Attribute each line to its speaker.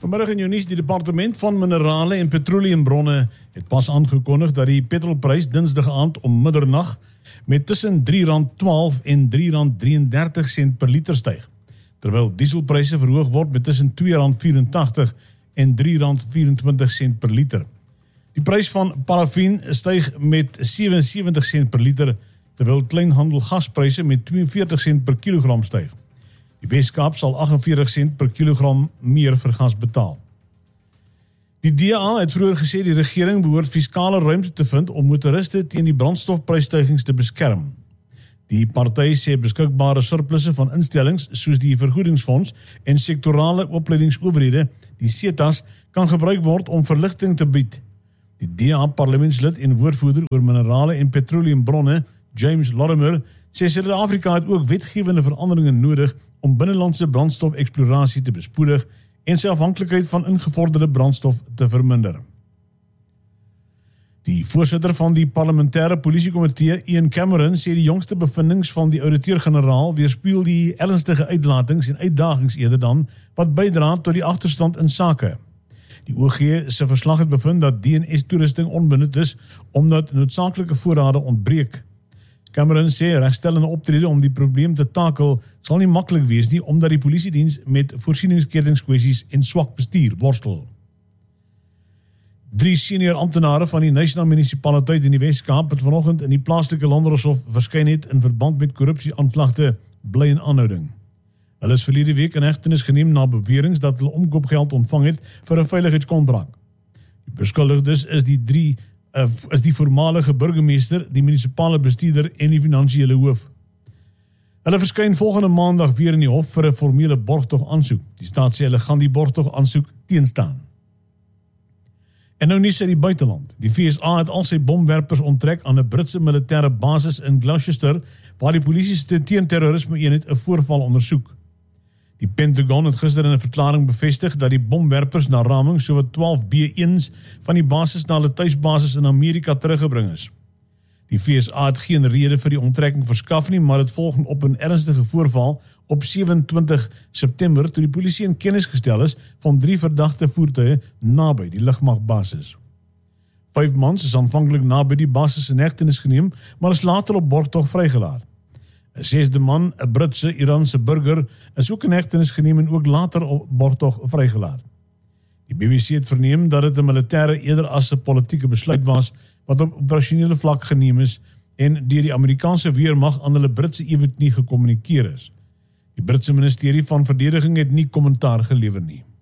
Speaker 1: Vanmiddag in jou nuus, die Departement van Minerale en Petroleumbronne het pas aangekondig dat die petrolprys dinsdag aand om middernag met tussen R3.12 en R3.33 per liter styg, terwyl dieselpryse verhoog word met tussen R2.84 en R3.24 per liter. Die prys van parafin styg met 77 sent per liter, terwyl kleinhandel gaspryse met 42 sent per kilogram styg. Die Weskaap sal 48 sent per kilogram meer vir gas betaal. Die DA het vroeër gesê die regering behoort fiskale ruimte te vind om motoriste teen die brandstofprysstygings te beskerm. Die party sê beskikbare surplusse van instellings soos die vergoedingsfonds en sektorale opleidingsowerhede, die SETA's, kan gebruik word om verligting te bied. Die DA parlementslid en woordvoerder oor minerale en petroleumbronne, James Lorimer, sê Suid-Afrika het ook wetgewende veranderinge nodig om binnelandse brandstofeksplorasie te bespoedig en sy afhanklikheid van ingevorderde brandstof te verminder. Die voorsitter van die parlementêre polisiekomitee, Ian Cameron, sê die jongste bevindings van die ouditeur-generaal weerspieël die ernstige uitlatings en uitdagings eerder dan wat bydra tot die agterstand in sake. Die OG se verslag het bevind dat DNS-toerusting onbenut is omdat noodsaaklike voorrade ontbreek. Cameron sê regstellende optrede om die probleem te takel sal nie maklik wees nie omdat die polisiediens met voorsieningsketingskwessies en swak bestuur worstel. 3 senior amptenare van die Knysna munisipaliteit in die Weskaap het vanoggend in die plaaslike landdroshof verskyn het in verband met korrupsie-aanklagte bly in aanhouding. Hulle is verlede week in hegtenis geneem na beweringe dat hulle omkoopgeld ontvang het vir 'n veiligheidskontrak. Die beskuldigdes is die voormalige burgemeester, die munisipale bestuurder en die finansiële hoof. Hulle verskyn volgende maandag weer in die hof vir 'n formele borgtog aansoek. Die staat sê hulle gaan die borgtog aansoek teenstaan. En nou nuus uit die buiteland. Die VSA het al sy bomwerpers onttrek aan 'n Britse militêre basis in Gloucester, waar die polisie se teen-terrorisme eenheid 'n voorval ondersoek. Die Pentagon het gister in 'n verklaring bevestig dat die bomwerpers na raming sowat 12 B-1s van die basis na hulle tuisbasis in Amerika teruggebring is. Die VSA het geen rede vir die onttrekking verskaf nie, maar dit volg op 'n ernstige voorval op 27 September toe die polisie in kennis gestel is van 3 verdagte voertuie naby die lugmagbasis. 5 mans is aanvanklik naby die basis in hegtenis geneem, maar is later op borgtog vrygelaat. 'n 6de man, 'n Britse Iraanse burger, is ook in hegtenis geneem en ook later op borgtog vrygelaat. Die BBC het verneem dat dit 'n militêre eerder as 'n politieke besluit was wat op operasionele vlak geneem is en deur die Amerikaanse weermag aan hulle Britse eenheid nie gekommunikeer is. Die Britse ministerie van verdediging het nie kommentaar gelewer nie.